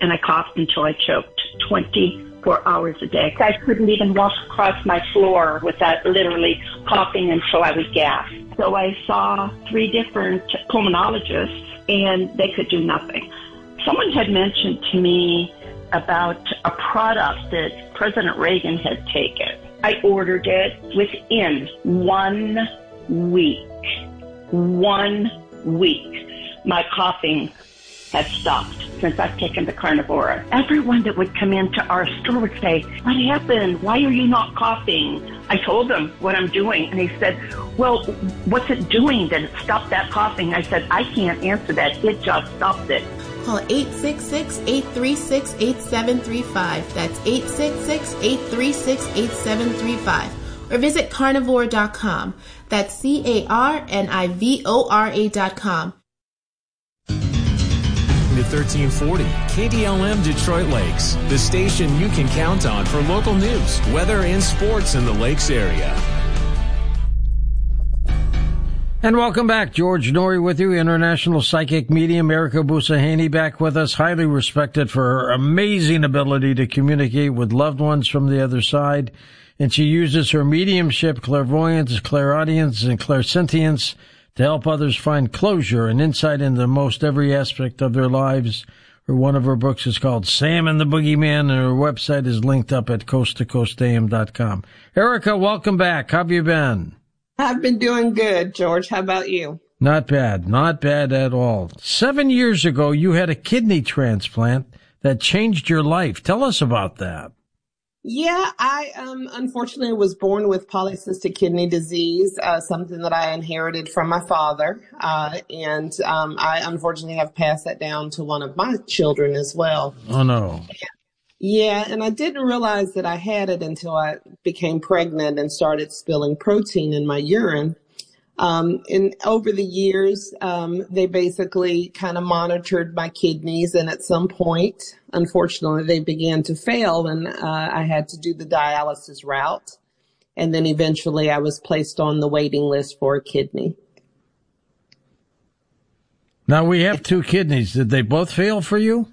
and I coughed until I choked 24 hours a day. I couldn't even walk across my floor without literally coughing until I would gasp. So I saw 3 different pulmonologists, and they could do nothing. Someone had mentioned to me about a product that President Reagan had taken. I ordered it within 1 week. 1 week. My coughing had stopped since I've taken the Carnivora. Everyone that would come into our store would say, "What happened? Why are you not coughing?" I told them what I'm doing, and he said, "Well, what's it doing that it stopped that coughing?" I said, "I can't answer that. It just stopped it." Call 866-836-8735. That's 866-836-8735. Or visit carnivore.com. That's carnivora.com. 1340 KDLM Detroit Lakes, the station you can count on for local news, weather, and sports in the Lakes area. And welcome back. George Noory with you, international psychic medium. Erica Busahaney back with us, highly respected for her amazing ability to communicate with loved ones from the other side. And she uses her mediumship, clairvoyance, clairaudience, and clairsentience to help others find closure and insight into most every aspect of their lives. One of her books is called Sam and the Boogeyman, and her website is linked up at coasttocoastam.com. Erica, welcome back. How have you been? I've been doing good, George. How about you? Not bad. Not bad at all. 7 years ago, you had a kidney transplant that changed your life. Tell us about that. Yeah, I unfortunately was born with polycystic kidney disease, something that I inherited from my father. And I unfortunately have passed that down to one of my children as well. Oh, no. Yeah, and I didn't realize that I had it until I became pregnant and started spilling protein in my urine. And over the years, they basically kind of monitored my kidneys, and at some point, unfortunately, they began to fail, and I had to do the dialysis route. And then eventually I was placed on the waiting list for a kidney. Now, we have 2 kidneys. Did they both fail for you?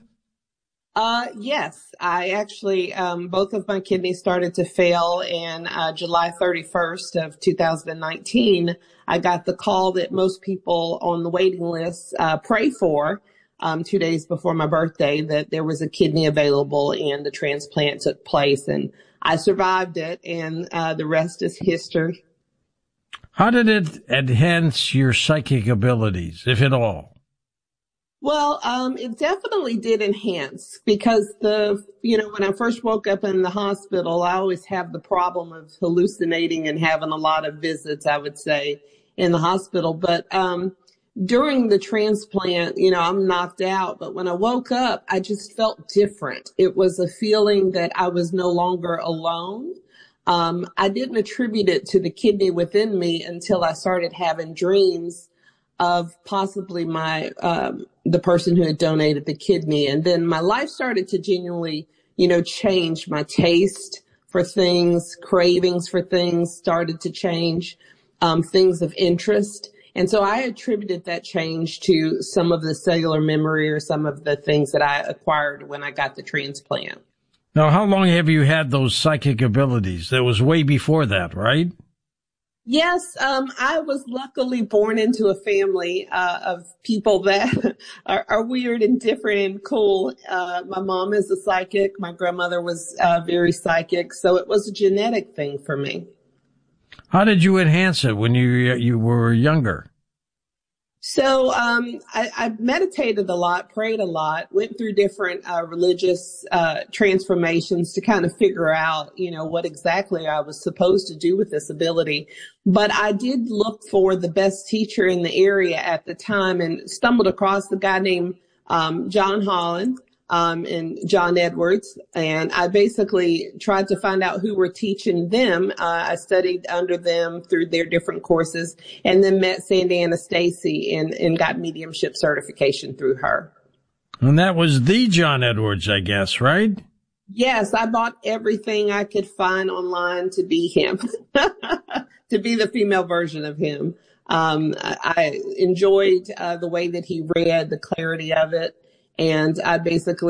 Yes, I actually, both of my kidneys started to fail, and July 31st of 2019, I got the call that most people on the waiting list pray for 2 days before my birthday, that there was a kidney available and the transplant took place, and I survived it, and the rest is history. How did it enhance your psychic abilities, if at all? Well, it definitely did enhance, because when I first woke up in the hospital, I always have the problem of hallucinating and having a lot of visits, I would say, in the hospital. But, during the transplant, I'm knocked out, but when I woke up, I just felt different. It was a feeling that I was no longer alone. I didn't attribute it to the kidney within me until I started having dreams of possibly the person who had donated the kidney. And then my life started to genuinely, change. My taste for things, cravings for things started to change, things of interest. And so I attributed that change to some of the cellular memory or some of the things that I acquired when I got the transplant. Now, how long have you had those psychic abilities? That was way before that, right? Yes, I was luckily born into a family of people that are weird and different and cool. My mom is a psychic. My grandmother was very psychic. So it was a genetic thing for me. How did you enhance it when you were younger? So I meditated a lot, prayed a lot, went through different religious transformations to kind of figure out, what exactly I was supposed to do with this ability. But I did look for the best teacher in the area at the time and stumbled across the guy named John Holland and John Edwards. And I basically tried to find out who were teaching them. I studied under them through their different courses, and then met Sandy Anastasia and got mediumship certification through her. And that was the John Edwards, I guess, right? Yes, I bought everything I could find online to be him, to be the female version of him. I enjoyed the way that he read, the clarity of it. And I basically